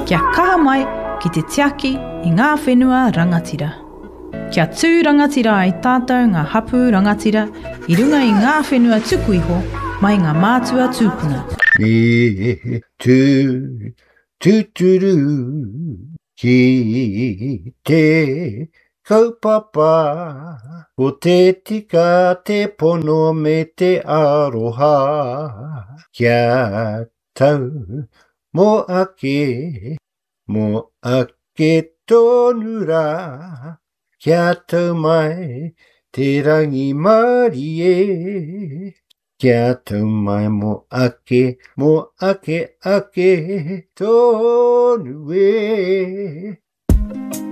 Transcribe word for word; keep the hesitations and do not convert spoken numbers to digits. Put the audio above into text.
Kia kaha mai ki te tiaki i ngā whenua rangatira. Kia tū rangatira ai tātou ngā hapu rangatira i runga i ngā whenua tuku iho mai ngā mātua tūpuna. E tū, tūturu, ki te kaupapa, o te tika te pono me te aroha, kia tau mo ake, mo ake tonu rā, kia tau mai te rangi marie, kia tau mai mo ake, mo ake ake tonu e.